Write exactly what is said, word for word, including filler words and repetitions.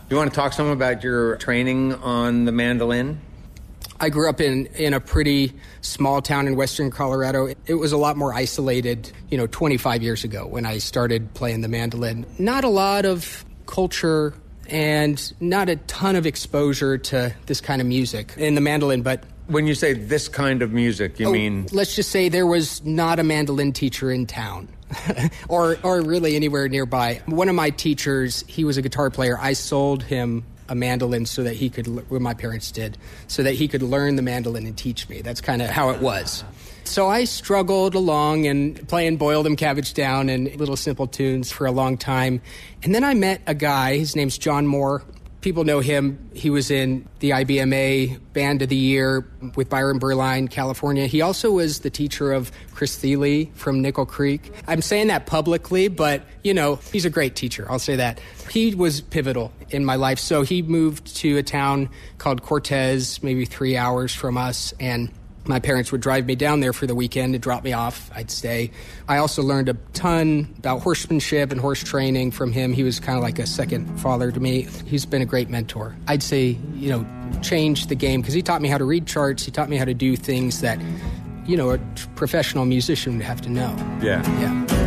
You want to talk some about your training on the mandolin? I grew up in, in a pretty small town in western Colorado. It was a lot more isolated, you know, twenty-five years ago when I started playing the mandolin. Not a lot of culture and not a ton of exposure to this kind of music in the mandolin, but... When you say this kind of music, you oh, mean... Let's just say there was not a mandolin teacher in town. or or really anywhere nearby. One of my teachers, he was a guitar player. I sold him a mandolin so that he could, well, my parents did, so that he could learn the mandolin and teach me. That's kind of how it was. So I struggled along and playing Boil Them Cabbage Down and little simple tunes for a long time. And then I met a guy, his name's John Moore. People know him. He was in the I B M A Band of the Year with Byron Berline, California. He also was the teacher of Chris Thiele from Nickel Creek. I'm saying that publicly, but, you know, he's a great teacher. I'll say that. He was pivotal in my life. So he moved to a town called Cortez, maybe three hours from us, and my parents would drive me down there for the weekend to drop me off. I'd stay. I also learned a ton about horsemanship and horse training from him. He was kind of like a second father to me. He's been a great mentor. I'd say, you know, changed the game because he taught me how to read charts. He taught me how to do things that, you know, a professional musician would have to know. Yeah. Yeah.